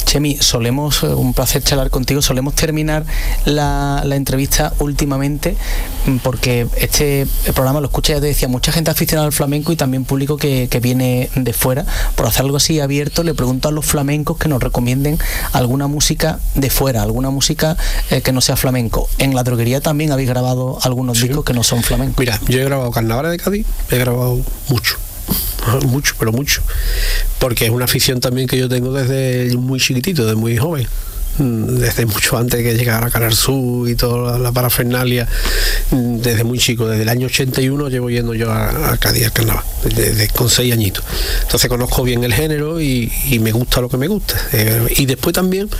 Chemi, solemos, un placer charlar contigo, solemos terminar la entrevista últimamente, porque este programa lo escucha, ya te decía, mucha gente aficionada al flamenco y también público que viene de fuera. Por hacer algo así abierto, le pregunto a los flamencos que nos recomienden alguna música de fuera, alguna música que no sea flamenco. En La Droguería también habéis grabado algunos discos que no son flamencos. Mira, yo he grabado Carnavales de Cádiz, he grabado mucho, porque es una afición también que yo tengo desde muy chiquitito, desde muy joven, desde mucho antes que llegara a Canal Sur y toda la parafernalia, desde muy chico, desde el año 81 llevo yendo yo a Cádiz al carnaval, con 6 añitos. Entonces conozco bien el género y me gusta lo que me gusta. Y después también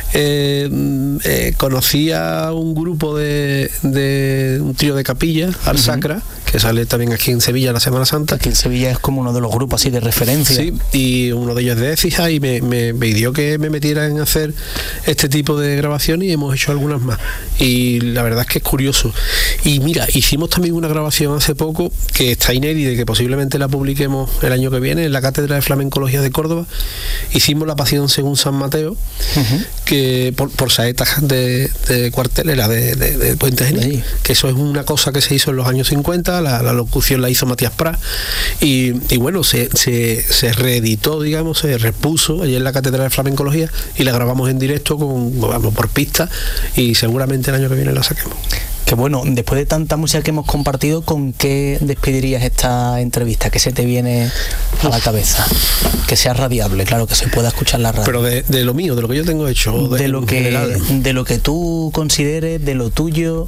conocí a un grupo de un trío de capilla, Al Sacra, que sale también aquí en Sevilla la Semana Santa. Aquí en Sevilla es como uno de los grupos así de referencia. Sí, y uno de ellos es de Écija y me pidió que me metiera en hacer este tipo de grabaciones y hemos hecho algunas más. Y la verdad es que es curioso. Y mira, hicimos también una grabación hace poco que está inédita y que posiblemente la publiquemos el año que viene en la Cátedra de Flamencología de Córdoba. Hicimos La Pasión según San Mateo, que por saetas de cuartelera de Puente Genil, que eso es una cosa que se hizo en los años 50, la locución la hizo Matías Prat y bueno, se reeditó, digamos, se repuso allí en la Cátedra de Flamencología y la grabamos en directo por pista y seguramente el año que viene la saquemos. Que bueno, después de tanta música que hemos compartido, ¿con qué despedirías esta entrevista? ¿Qué se te viene a la cabeza? Que sea radiable, claro, que se pueda escuchar la radio. Pero de lo mío, de lo que yo tengo hecho. De lo que tú consideres, de lo tuyo,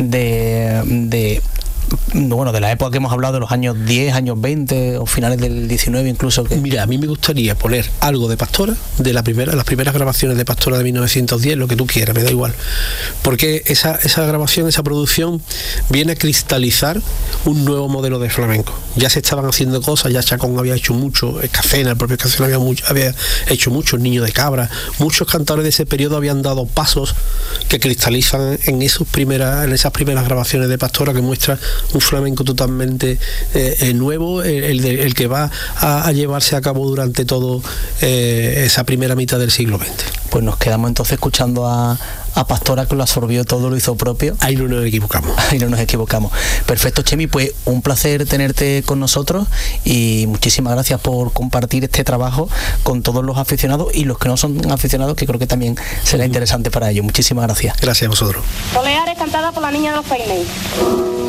de la época que hemos hablado, de los años 10, años 20 o finales del 19 incluso. Mira, a mí me gustaría poner algo de Pastora, de las primeras grabaciones de Pastora de 1910, lo que tú quieras, me da igual. Porque esa grabación, esa producción viene a cristalizar un nuevo modelo de flamenco. Ya se estaban haciendo cosas, ya Chacón había hecho mucho, Escacena, el propio Escacena había hecho mucho, El Niño de Cabra, muchos cantadores de ese periodo habían dado pasos que cristalizan en esas primeras grabaciones de Pastora, que muestran un flamenco totalmente nuevo, el que va a llevarse a cabo durante todo esa primera mitad del siglo XX. Pues nos quedamos entonces escuchando a Pastora, que lo absorbió todo, lo hizo propio. Ahí no nos equivocamos. Perfecto, Chemi, pues un placer tenerte con nosotros y muchísimas gracias por compartir este trabajo con todos los aficionados y los que no son aficionados, que creo que también será interesante para ellos. Muchísimas gracias. Gracias a vosotros. Soleares, cantada por la Niña de los Peines.